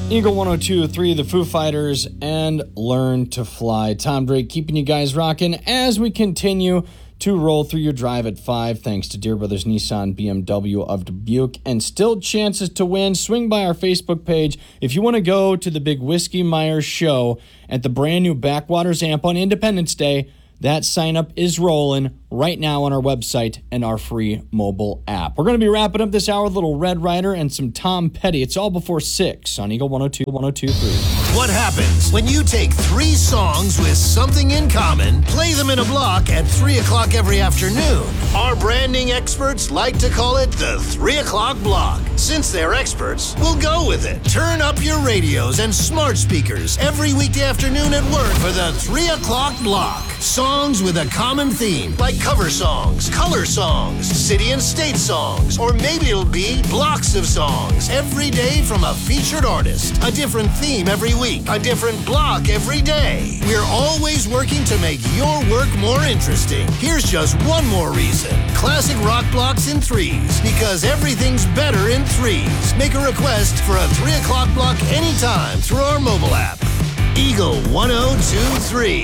Eagle 102.3, the Foo Fighters, and Learn to Fly. Tom Drake keeping you guys rocking as we continue to roll through your drive at 5, thanks to Deere Brothers Nissan BMW of Dubuque. And still chances to win. Swing by our Facebook page if you want to go to the big Whiskey Myers show at the brand new Backwaters Amp on Independence Day. That sign-up is rolling right now on our website and our free mobile app. We're going to be wrapping up this hour with a little Red Rider and some Tom Petty. It's all before 6 on Eagle 102.3. What happens when you take 3 songs with something in common, play them in a block at 3 o'clock every afternoon? Our branding experts like to call it the 3 o'clock block. Since they're experts, we'll go with it. Turn up your radios and smart speakers every weekday afternoon at work for the 3 o'clock block. Songs with a common theme, like cover songs, color songs, city and state songs, or maybe it'll be blocks of songs every day from a featured artist. A different theme every week, a different block every day. We're always working to make your work more interesting. Here's just one more reason. Classic rock blocks in 3s, because everything's better in 3s. Make a request for a 3 o'clock block anytime through our mobile app. Eagle 102.3.